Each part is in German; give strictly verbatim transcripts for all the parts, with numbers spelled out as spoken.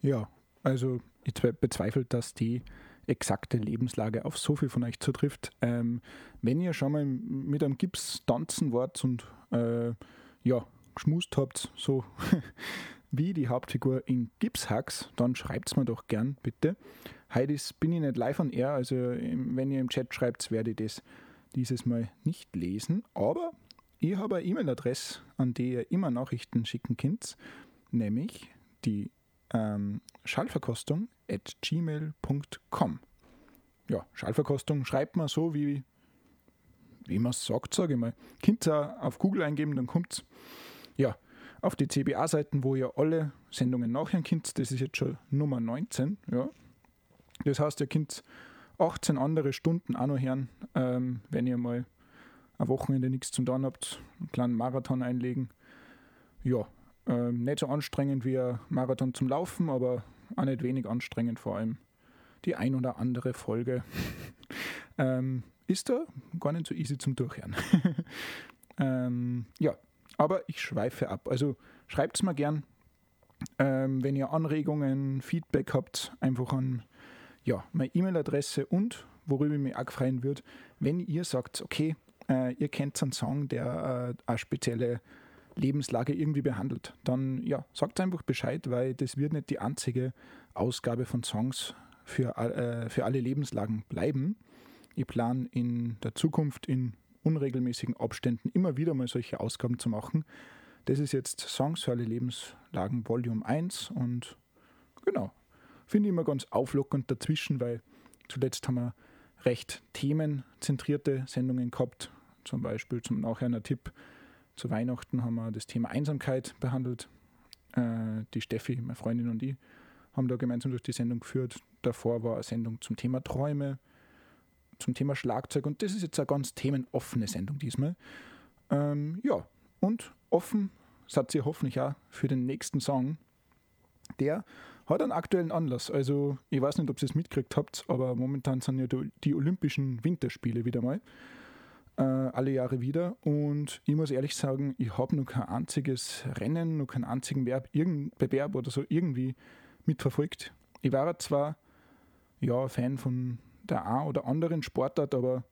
Ja, also ich zwe- bezweifle, dass die exakte Lebenslage auf so viel von euch zutrifft. Ähm, wenn ihr schon mal mit einem Gips tanzen wart und äh, ja, geschmust habt, so wie die Hauptfigur in Gipshacks, dann schreibt's mir doch gern, bitte. Heute ist, bin ich nicht live on air, also ähm, wenn ihr im Chat schreibt, werde ich das dieses Mal nicht lesen, aber ich habe eine E-Mail-Adresse, an die ihr immer Nachrichten schicken könnt, nämlich die ähm, schallverkostung at gmail punkt com. Ja, Schallverkostung schreibt man so, wie, wie man es sagt, sage ich mal. Könnt ihr auf Google eingeben, dann kommt es ja, auf die C B A-Seiten, wo ihr alle Sendungen nachhören könnt. Das ist jetzt schon Nummer neunzehn. Ja. Das heißt, ihr könnt achtzehn andere Stunden auch noch hören, ähm, wenn ihr mal ein Wochenende nichts zum tun habt, einen kleinen Marathon einlegen. Ja, ähm, nicht so anstrengend wie ein Marathon zum Laufen, aber auch nicht wenig anstrengend, vor allem die ein oder andere Folge. ähm, ist da gar nicht so easy zum Durchhören. ähm, ja, aber ich schweife ab. Also schreibt es mir gern, ähm, wenn ihr Anregungen, Feedback habt, einfach an ja, meine E-Mail-Adresse und, worüber ich mich auch freuen würde, wenn ihr sagt, okay, äh, ihr kennt einen Song, der äh, eine spezielle Lebenslage irgendwie behandelt, dann ja, sagt einfach Bescheid, weil das wird nicht die einzige Ausgabe von Songs für, äh, für alle Lebenslagen bleiben. Ich plane in der Zukunft in unregelmäßigen Abständen immer wieder mal solche Ausgaben zu machen. Das ist jetzt Songs für alle Lebenslagen Volume eins und genau, finde ich immer ganz auflockend dazwischen, weil zuletzt haben wir recht themenzentrierte Sendungen gehabt. Zum Beispiel zum Nachher ein Tipp. Zu Weihnachten haben wir das Thema Einsamkeit behandelt. Äh, die Steffi, meine Freundin und ich, haben da gemeinsam durch die Sendung geführt. Davor war eine Sendung zum Thema Träume, zum Thema Schlagzeug und das ist jetzt eine ganz themenoffene Sendung diesmal. Ähm, ja, und offen seid ihr hoffentlich auch für den nächsten Song. Der hat einen aktuellen Anlass. Also ich weiß nicht, ob ihr es mitgekriegt habt, aber momentan sind ja die Olympischen Winterspiele wieder mal. Äh, alle Jahre wieder. Und ich muss ehrlich sagen, ich habe noch kein einziges Rennen, noch keinen einzigen Bewerb, irgendein Bewerb oder so irgendwie mitverfolgt. Ich war zwar ja, Fan von der einen oder anderen Sportart, aber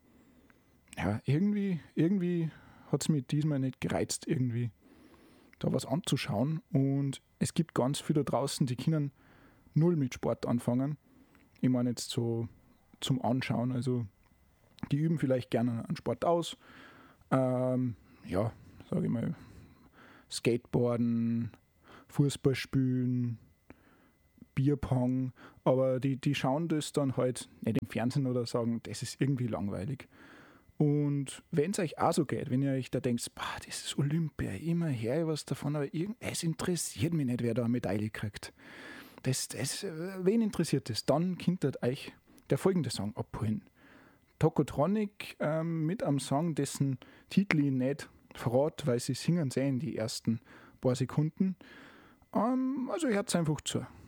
ja, irgendwie, irgendwie hat es mich diesmal nicht gereizt, irgendwie da was anzuschauen. Und es gibt ganz viele da draußen, die können null mit Sport anfangen. Ich meine jetzt so zum Anschauen, also die üben vielleicht gerne einen Sport aus. Ähm, ja, sage ich mal, Skateboarden, Fußball spielen, Bierpong, aber die, die schauen das dann halt nicht im Fernsehen oder sagen, das ist irgendwie langweilig. Und wenn es euch auch so geht, wenn ihr euch da denkt, bah, das ist Olympia, immer her was davon, aber irgend, es interessiert mich nicht, wer da eine Medaille kriegt. Das, das, wen interessiert das? Dann könnt euch der folgende Song abholen. Tokotronic ähm, mit einem Song, dessen Titel ich nicht verrate, weil sie singen sehen die ersten paar Sekunden. Ähm, also hört einfach zu.